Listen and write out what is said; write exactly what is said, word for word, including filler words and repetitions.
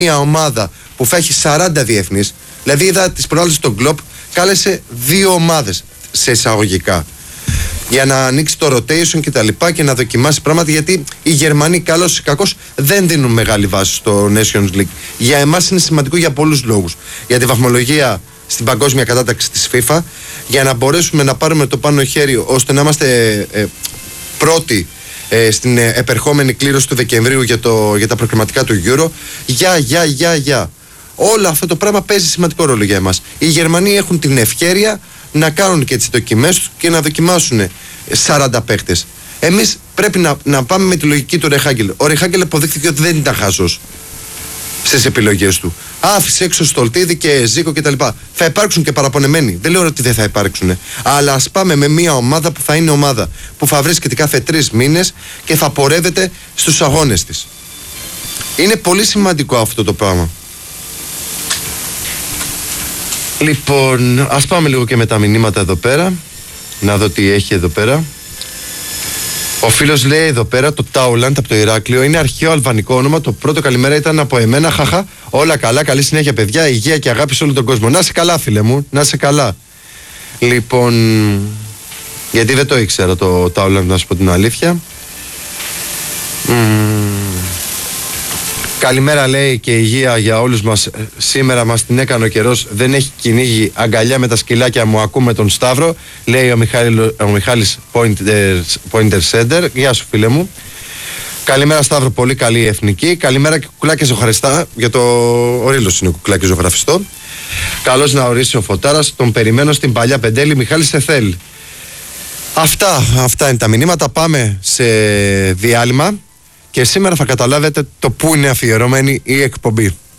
μια ομάδα που θα έχει σαράντα διεθνείς, δηλαδή είδα τις προάλλες στον Globe, κάλεσε δύο ομάδες σε εισαγωγικά για να ανοίξει το rotation και τα λοιπά και να δοκιμάσει πράγματα, γιατί οι Γερμανοί καλώς ή κακώς δεν δίνουν μεγάλη βάση στο Nations League. Για εμάς είναι σημαντικό για πολλούς λόγους. Για τη βαθμολογία στην παγκόσμια κατάταξη της FIFA, για να μπορέσουμε να πάρουμε το πάνω χέρι ώστε να είμαστε ε, πρώτοι ε, στην ε, επερχόμενη κλήρωση του Δεκεμβρίου για, το, για τα προκριματικά του Euro. Για, για, για, για. Όλο αυτό το πράγμα παίζει σημαντικό ρόλο για εμάς. Οι Γερμανοί έχουν την ευκαιρία να κάνουν και τις δοκιμές τους και να δοκιμάσουν σαράντα παίχτες. Εμείς πρέπει να, να πάμε με τη λογική του Ρεχάγκελ. Ο Ρεχάγκελ αποδείχθηκε ότι δεν ήταν χάσος στις επιλογές του. Άφησε έξω Στολτίδη και Ζήκο κτλ. Θα υπάρξουν και παραπονεμένοι. Δεν λέω ότι δεν θα υπάρξουν. Αλλά ας πάμε με μια ομάδα που θα είναι ομάδα που θα βρίσκεται κάθε τρεις μήνες και θα πορεύεται στους αγώνες της. Είναι πολύ σημαντικό αυτό το πράγμα. Λοιπόν, ας πάμε λίγο και με τα μηνύματα εδώ πέρα. Να δω τι έχει εδώ πέρα. Ο φίλος λέει εδώ πέρα, το Τάουλαντ από το Ηράκλειο είναι αρχαίο αλβανικό όνομα. Το πρώτο καλημέρα ήταν από εμένα. Χαχα, όλα καλά, καλή συνέχεια παιδιά, υγεία και αγάπη σε όλο τον κόσμο. Να είσαι καλά φίλε μου, να είσαι καλά. Λοιπόν, γιατί δεν το ήξερα το Τάουλαντ, να σου πω την αλήθεια. Μ, Καλημέρα λέει και υγεία για όλους μας. Σήμερα μας την έκανε ο καιρός. Δεν έχει κυνήγι αγκαλιά με τα σκυλάκια μου. Ακούμε τον Σταύρο. Λέει ο, Μιχάλη, ο Μιχάλης Pointer Center. Γεια σου φίλε μου. Καλημέρα Σταύρο, πολύ καλή εθνική. Καλημέρα και κουκλάκια ζωγραφιστά. Για το ο Ρήλος είναι κουκλάκι ζωγραφιστό. Καλώς να ορίσει ο Φωτάρας. Τον περιμένω στην παλιά Πεντέλη. Μιχάλης Εθέλ. Αυτά, αυτά είναι τα μηνύματα. Πάμε σε διάλειμμα. Και σήμερα θα καταλάβετε το πού είναι αφιερωμένη η εκπομπή.